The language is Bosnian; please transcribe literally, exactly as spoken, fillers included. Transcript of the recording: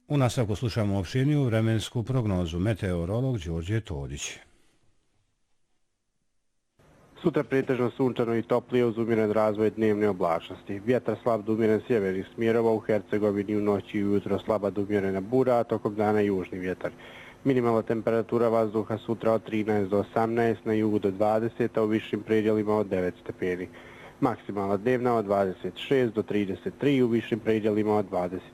U nastavku slušamo opširniju vremensku prognozu. Meteorolog Đorđe Todić. Sutra pretežno sunčano i toplije uz umjeren razvoj dnevne oblačnosti. Vjetar slab do umjeren sjevernih smjerova, u Hercegovini u noći i ujutro slaba do umjerena bura, a tokom dana južni vjetar. Minimalna temperatura vazduha sutra od trinaest do osamnaest, na jugu do dvadeset, a u višim predjelima od devet stepeni. Maksimalna dnevna od dvadeset šest do trideset tri, u višim predjelima od dvadeset